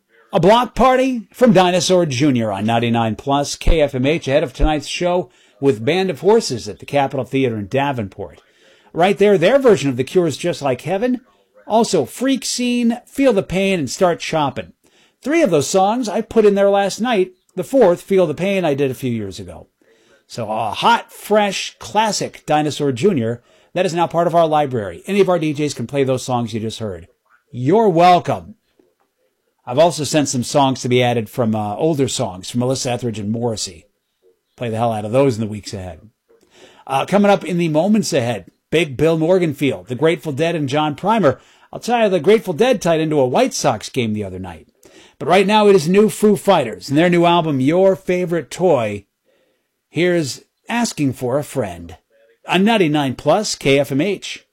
A block party from Dinosaur Jr. on 99 Plus KFMH ahead of tonight's show with Band of Horses at the Capitol Theater in Davenport. Right there, their version of The Cure's Just Like Heaven. Also, Freak Scene, Feel the Pain, and Start Choppin'. 3 of those songs I put in there last night. The 4th, Feel the Pain, I did a few years ago. So a hot, fresh, classic Dinosaur Jr. that is now part of our library. Any of our DJs can play those songs you just heard. You're welcome. I've also sent some songs to be added from older songs from Melissa Etheridge and Morrissey. Play the hell out of those in the weeks ahead. Coming up in the moments ahead, Big Bill Morganfield, the Grateful Dead, and John Primer. I'll tell you, the Grateful Dead tied into a White Sox game the other night. But right now it is new Foo Fighters and their new album, Your Favorite Toy. Here's Asking for a Friend on 99 Plus KFMH.